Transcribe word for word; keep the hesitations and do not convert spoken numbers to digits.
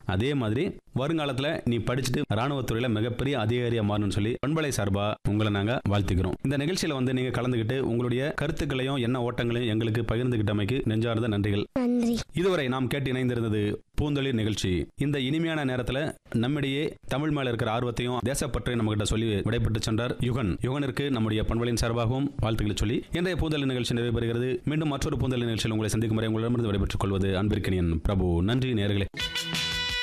அதே மாதிரி வருங்காலத்துல நீ படிச்சுட்டு ராணுவத்துறையில மிகப்பெரிய அதிகாரியா மாறணும்னு சொல்லி பண்பலை சார்பா உங்களை நாங்க வாழ்த்துக்கிறோம். இந்த நிகழ்ச்சியில வந்து நீங்க கலந்துகிட்டு உங்களுடைய கருத்துக்களையும் என்ன ஓட்டங்களையும் எங்களுக்கு பகிர்ந்துகிட்டமைக்கு நெஞ்சார்ந்த நன்றிகள். நன்றி. இதுவரை நாம் கேட்டு இணைந்திருந்தது பூந்தொழில் நிகழ்ச்சி. இந்த இனிமையான நேரத்துல நம்மிடையே தமிழ் மேல இருக்கிற ஆர்வத்தையும் தேசப்பற்றையும் நம்ம கிட்ட சொல்லி விடைபெற்று சென்றார் யுகன். யுகனிற்கு நம்முடைய பண்பலையின் சார்பாகவும் வாழ்த்துக்களை சொல்லி இன்றைய பூந்தொழில் நிகழ்ச்சி நிறைவு பெறுகிறது. மீண்டும் மற்றொரு பூந்தொழில் நிகழ்ச்சியில் உங்களை சந்திக்கும் வரை உங்களிடமிருந்து விடைபெற்றுக் கொள்வது அன்பிற்கினியன் பிரபு. நன்றி நேயர்களே.